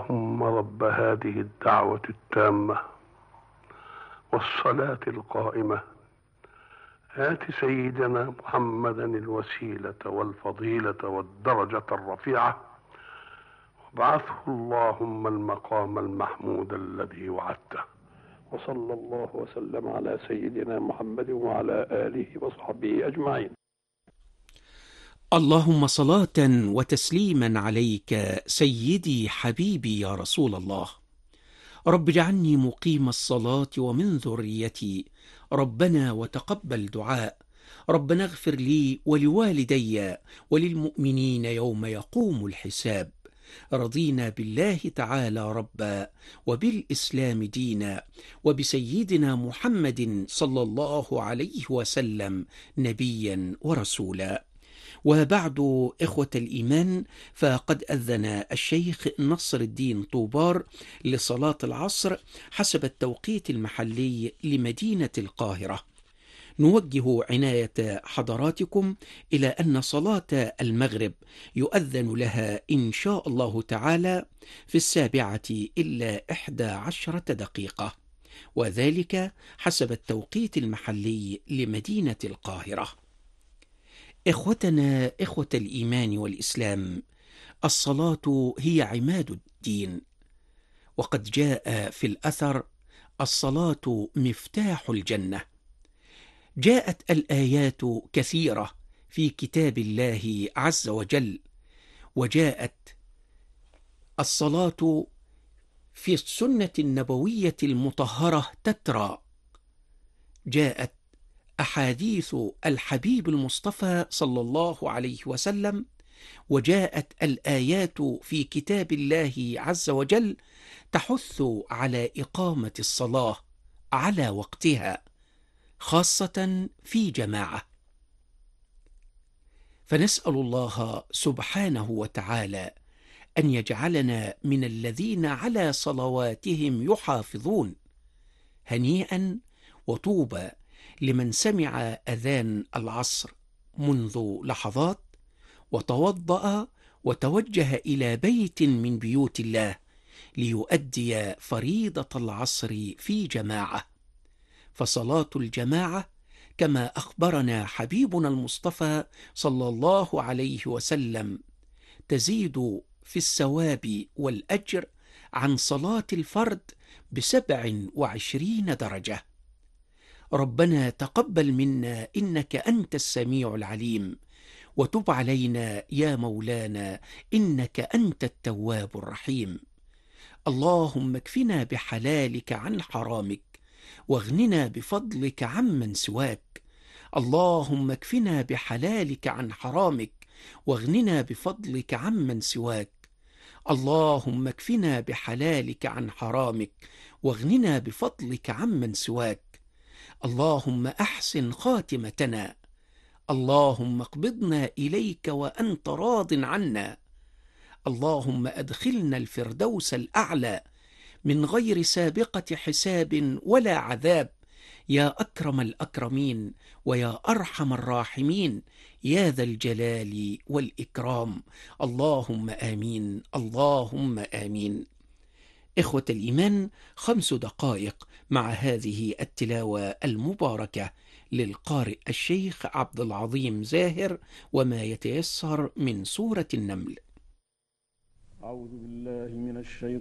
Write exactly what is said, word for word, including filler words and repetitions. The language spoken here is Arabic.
اللهم رب هذه الدعوة التامة والصلاة القائمة آت سيدنا محمدا الوسيلة والفضيلة والدرجة الرفيعة وابعثه اللهم المقام المحمود الذي وعدته. وصلى الله وسلم على سيدنا محمد وعلى آله وصحبه أجمعين. اللهم صلاة وتسليما عليك سيدي حبيبي يا رسول الله. رب اجعلني مقيم الصلاة ومن ذريتي، ربنا وتقبل دعاء، ربنا اغفر لي ولوالدي وللمؤمنين يوم يقوم الحساب. رضينا بالله تعالى ربا وبالإسلام دينا وبسيدنا محمد صلى الله عليه وسلم نبيا ورسولا. وبعد إخوة الإيمان، فقد أذن الشيخ نصر الدين طوبار لصلاة العصر حسب التوقيت المحلي لمدينة القاهرة. نوجه عناية حضراتكم إلى أن صلاة المغرب يؤذن لها إن شاء الله تعالى في السابعة إلا إحدى عشرة دقيقة، وذلك حسب التوقيت المحلي لمدينة القاهرة. إخوتنا إخوة الإيمان والإسلام، الصلاة هي عماد الدين، وقد جاء في الأثر: الصلاة مفتاح الجنة. جاءت الآيات كثيرة في كتاب الله عز وجل، وجاءت الصلاة في السنة النبوية المطهرة تترى، جاءت أحاديث الحبيب المصطفى صلى الله عليه وسلم، وجاءت الآيات في كتاب الله عز وجل تحث على إقامة الصلاة على وقتها، خاصة في جماعة. فنسأل الله سبحانه وتعالى أن يجعلنا من الذين على صلواتهم يحافظون. هنيئا وطوبى لمن سمع أذان العصر منذ لحظات وتوضأ وتوجه إلى بيت من بيوت الله ليؤدي فريضة العصر في جماعة. فصلاة الجماعة كما أخبرنا حبيبنا المصطفى صلى الله عليه وسلم تزيد في الثواب والأجر عن صلاة الفرد بسبع وعشرين درجة. ربنا تقبل منا إنك أنت السميع العليم، وتب علينا يا مولانا إنك أنت التواب الرحيم. اللهم اكفنا بحلالك عن حرامك، واغننا بفضلك عمن سواك. اللهم اكفنا بحلالك عن حرامك، واغننا بفضلك عمن سواك. اللهم اكفنا بحلالك عن حرامك، واغننا بفضلك عمن سواك. اللهم أحسن خاتمتنا. اللهم اقبضنا إليك وأنت راض عنا. اللهم أدخلنا الفردوس الأعلى من غير سابقة حساب ولا عذاب، يا أكرم الأكرمين ويا أرحم الراحمين، يا ذا الجلال والإكرام. اللهم آمين، اللهم آمين. إخوة الإيمان، خمس دقائق مع هذه التلاوة المباركة للقارئ الشيخ عبد العظيم زاهر، وما يتيسر من سورة النمل. أعوذ بالله من الشيطان